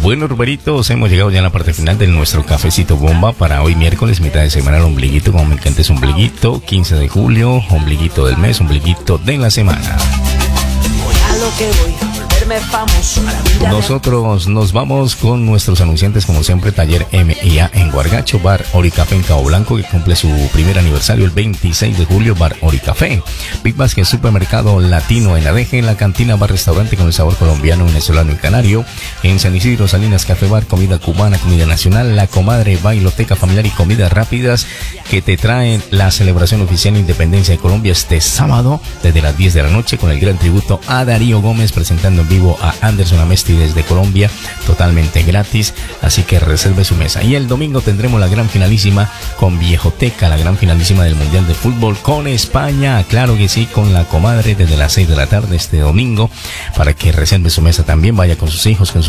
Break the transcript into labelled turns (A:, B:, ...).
A: Bueno, Ruberitos, hemos llegado ya a la parte final de nuestro cafecito bomba para hoy miércoles, mitad de semana, el ombliguito, como me encanta ese ombliguito, 15 de julio, ombliguito del mes, ombliguito de la semana.
B: Voy a lo que voy, a volverme famoso.
A: Nosotros nos vamos con nuestros anunciantes, como siempre, Taller M&A en Guargacho, Bar Oricafé en Cabo Blanco, que cumple su primer aniversario el 26 de julio, Bar Oricafé. Big Basket Supermercado Latino en La Deje, en la cantina Bar Restaurante con el sabor colombiano, venezolano y canario. En San Isidro, Salinas Café Bar, comida cubana, comida nacional. La Comadre Bailoteca Familiar y comidas rápidas, que te traen la celebración oficial de Independencia de Colombia este sábado desde las 10 de la noche, con el gran tributo a Darío Gómez, presentando en vivo a Anderson Amesti desde Colombia, totalmente gratis, así que reserve su mesa. Y el domingo tendremos la gran finalísima con Viejoteca, la gran finalísima del Mundial de Fútbol con España, claro que sí, con la Comadre desde las 6 de la tarde este domingo, para que reserve su mesa también, vaya con sus hijos, con sus